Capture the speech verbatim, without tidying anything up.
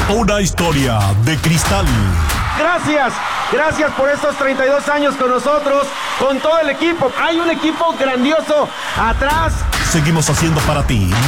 Una historia de cristal. Gracias, gracias por estos treinta y dos años con nosotros, con todo el equipo. Hay un equipo grandioso atrás. Seguimos haciendo para ti